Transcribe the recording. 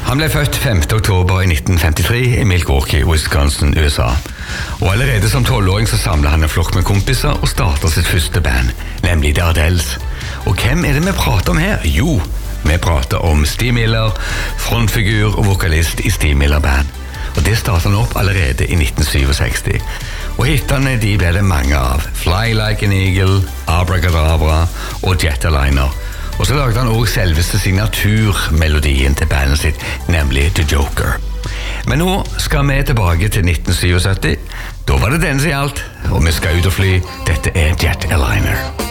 Han ble født 5. oktober i 1953 i Milwaukee, Wisconsin, USA. Og allerede som 12-åring så samlet han en flokk med kompiser og startet sitt første band, nemlig The Ardells. Og hvem er det vi prater om her? Jo, vi prater om Steve Miller, frontfigur og vokalist i Steve Miller Band. Og det startet han opp allerede i 1967. Og hitene de ble det mange av. Fly Like an Eagle, Abracadabra og Jetliner. Og så lagde han også selveste signaturmelodien til bandet sitt, nemlig The Joker. Men nå skal vi tilbake til 1977. Da var det den som gjaldt, og vi skal ut og fly. Dette er Jetliner.